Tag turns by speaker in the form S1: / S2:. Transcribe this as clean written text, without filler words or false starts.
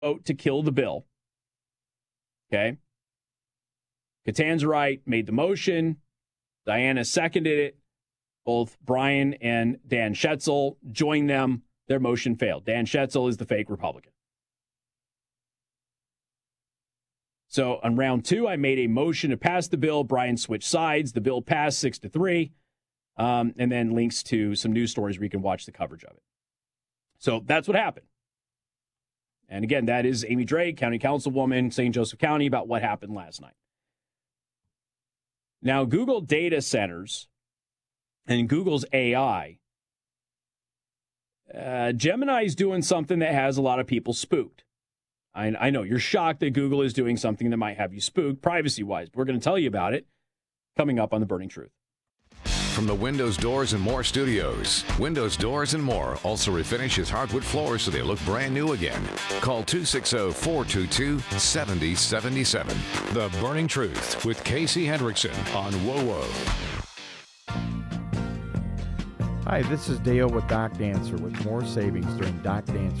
S1: vote to kill the bill. Okay. Catanzarite made the motion. Diana seconded it. Both Brian and Dan Schetzel joined them. Their motion failed. Dan Schetzel is the fake Republican. So on round 2, I made a motion to pass the bill. Brian switched sides. The bill passed 6-3. And then links to some news stories where you can watch the coverage of it. So that's what happened. And again, that is Amy Drake, County Councilwoman, St. Joseph County, about what happened last night. Now, Google data centers and Google's AI, Gemini is doing something that has a lot of people spooked. I know you're shocked that Google is doing something that might have you spooked privacy-wise. But we're going to tell you about it coming up on The Burning Truth.
S2: From the Windows Doors and More studios, Windows Doors and More also refinishes hardwood floors so they look brand new again. Call 260-422-7077. The Burning Truth with Casey Hendrickson on WOWO.
S3: Hi, this is Dale with Doc Dancer with more savings during Doc Dancer